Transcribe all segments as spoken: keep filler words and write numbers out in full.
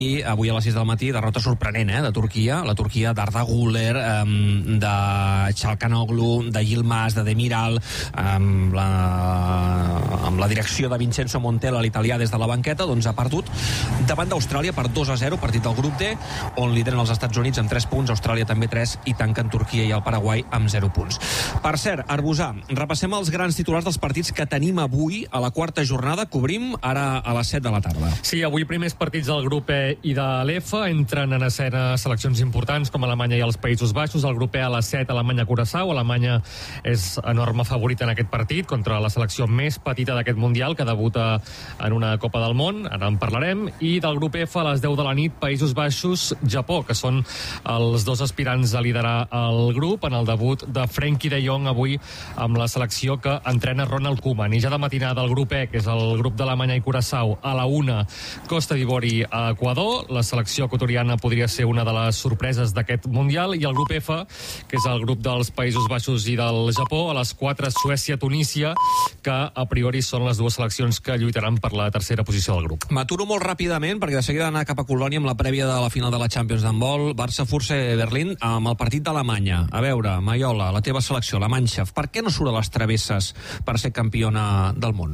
I avui a les sis del matí, derrota sorprenent, eh, de Turquia. La Turquia d'Arda Güler, eh, de Çalhanoğlu, de Yilmaz, de Demiral, amb la, amb la direcció de Vincenzo Montella, l'italià, des de la banqueta, doncs ha perdut davant d'Austràlia per dos a zero, partit del grup D, on lideren els Estats Units amb tres punts, Austràlia també tres, i tanquen Turquia i el Paraguai amb zero punts. Per cert, Arbusà, repassem els grans titulars dels partits que tenim avui a la quarta jornada. Cobrim ara a les set de la tarda. Sí, avui primers partits del grup E i de l'F, entren en escena seleccions importants com Alemanya i els Països Baixos. El grup E a les set, Alemanya-Curaçao. Alemanya és enorme favorita en aquest partit contra la selecció més petita d'aquest Mundial, que debuta en una Copa del Món, ara en parlarem. I del grup F a les deu de la nit, Països Baixos-Japó, que són els dos aspirants a liderar el grup en el debut de Frenkie de Jong avui amb la selecció que entrena Ronald Koeman. I ja de matinada del grup E, que és el grup d'Alemanya i Curaçao, a la una, Costa d'Ivori a Equador. La selecció equatoriana podria ser una de les sorpreses d'aquest Mundial. I el grup F, que és el grup dels Països Baixos i del Japó, a les quatre, Suècia-Tunísia, que a priori són les dues seleccions que lluitaran per la tercera posició del grup. M'aturo molt ràpidament, perquè de seguida anar cap a Colònia amb la prèvia de la final de la Champions d'handbol, Barça-Furse-Berlín, amb el partit d'Alemanya. A veure, Maiola, la teva selecció, la Mannschaft, per què no surt a les travesses per ser campiona del món?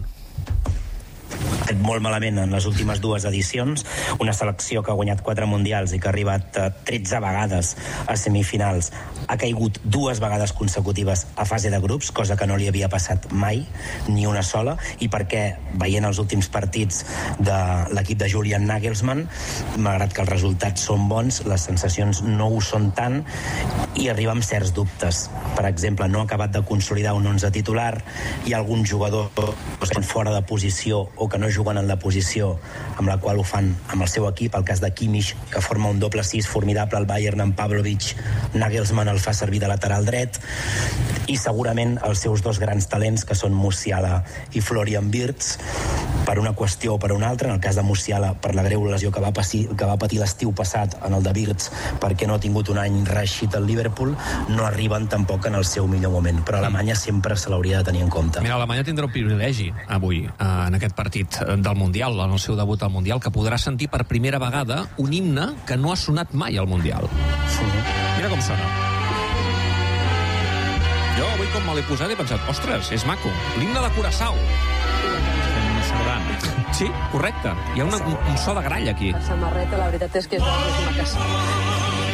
Fet molt malament en les últimes dues edicions, una selecció que ha guanyat quatre mundials i que ha arribat tretze vegades a semifinals, ha caigut dues vegades consecutives a fase de grups, cosa que no li havia passat mai, ni una sola, i perquè veient els últims partits de l'equip de Julian Nagelsmann, malgrat que els resultats són bons, les sensacions no ho són tant, i arriba amb certs dubtes. Per exemple, no ha acabat de consolidar un onze titular, hi ha algun jugador que estan fora de posició o que no juguen en la posició amb la qual ho fan amb el seu equip, el cas de Kimmich, que forma un doble sis formidable al Bayern amb Pavlovic, Nagelsmann el fa servir de lateral dret, i segurament els seus dos grans talents, que són Musiala i Florian Wirtz, per una qüestió o per una altra, en el cas de Musiala per la greu lesió que va patir, que va patir l'estiu passat, en el de Wirtz perquè no ha tingut un any reeixit al Liverpool, no arriben tampoc en el seu millor moment, però Alemanya sempre se l'hauria de tenir en compte. Mira, Alemanya tindrà un privilegi avui en aquest partit del Mundial, en el seu debut al Mundial, que podrà sentir per primera vegada un himne que no ha sonat mai al Mundial. Sí. Mira com sona. Jo avui, com me l'he posat, he pensat, ostres, és maco, l'himne de Curaçao. Sí, correcte. Hi ha una, un, un so de grall aquí. La samarreta, la veritat és que és de les més maques.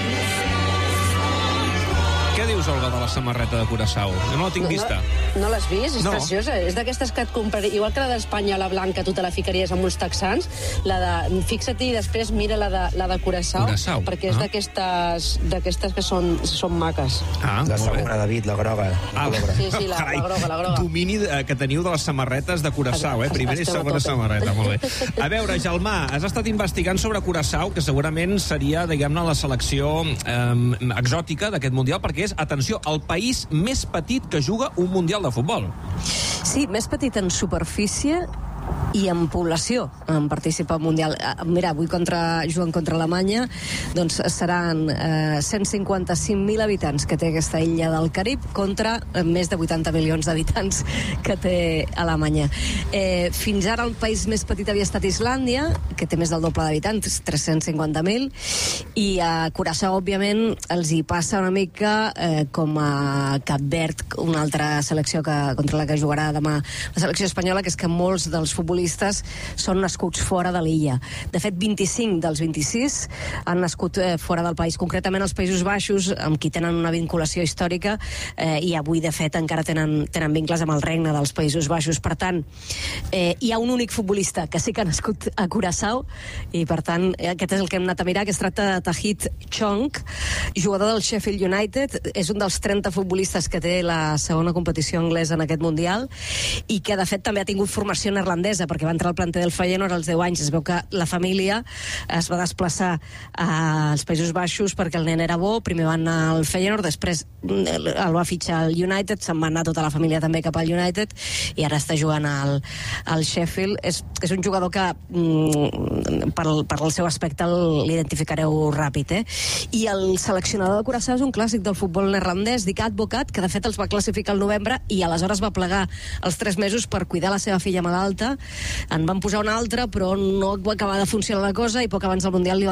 Què dius, Olga, de la samarreta de Curaçao? Jo no la tinc vista. No, no l'has vist? És no. preciosa. És d'aquestes que et compraré... Igual que la d'Espanya, la blanca, tu te la ficaries amb uns texans. La de... Fixa't i després mira la de, la de Curaçao, Curaçao. perquè és ah. d'aquestes d'aquestes que són, són maques. Ah, la segona, David, la groga. Ah, sí, sí, la, la groga, la groga. Domini que teniu de les samarretes de Curaçao, eh? Primera i segona samarreta, molt bé. A veure, Gelmà, has estat investigant sobre Curaçao, que segurament seria, diguem-ne, la selecció eh, exòtica d'aquest Mundial, perquè és, atenció, el país més petit que juga un Mundial de futbol. Sí, més petit en superfície i en població en participar al Mundial. Mira, avui contra, juguen contra Alemanya, doncs seran eh, cent cinquanta-cinc mil habitants que té aquesta illa del Carib contra eh, més de vuitanta milions d'habitants que té Alemanya. Eh, fins ara el país més petit havia estat Islàndia, que té més del doble d'habitants, tres-cents cinquanta mil, i a Curaçao, òbviament, els hi passa una mica eh, com a Cap Verd, una altra selecció que, contra la que jugarà demà la selecció espanyola, que és que molts dels futbolistes són nascuts fora de l'illa. De fet, vint-i-cinc dels vint-i-sis han nascut eh, fora del país, concretament als Països Baixos, amb qui tenen una vinculació històrica, eh, i avui, de fet, encara tenen, tenen vincles amb el regne dels Països Baixos. Per tant, eh, hi ha un únic futbolista que sí que ha nascut a Curaçao, i per tant, aquest és el que hem anat a mirar, que es tracta de Tahith Chong, jugador del Sheffield United, és un dels trenta futbolistes que té la segona competició anglesa en aquest Mundial, i que, de fet, també ha tingut formació neerlandesa, perquè va entrar al planter del Feyenoord als deu anys. Es veu que la família es va desplaçar als Països Baixos perquè el nen era bo. Primer va anar al Feyenoord, després el va fitxar al United, se'n va anar tota la família també cap al United, i ara està jugant al, al Sheffield. És, és un jugador que mm, per, per el seu aspecte l'identificareu ràpid, eh? I el seleccionador de Curaçao és un clàssic del futbol neerlandès, Dick Advocat, que de fet els va classificar al novembre i aleshores va plegar els tres mesos per cuidar la seva filla malalta, en van posar un altre, però no va acabar de funcionar la cosa i poc abans del Mundial li van